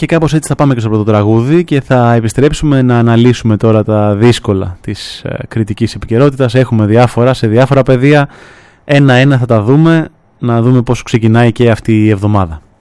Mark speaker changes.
Speaker 1: Και κάπως έτσι θα πάμε και στο πρώτο τραγούδι και θα επιστρέψουμε να αναλύσουμε τώρα τα δύσκολα της κριτικής επικαιρότητας. Έχουμε διάφορα, σε διάφορα πεδία, ένα-ένα θα τα δούμε, να δούμε πώς ξεκινάει και αυτή η εβδομάδα.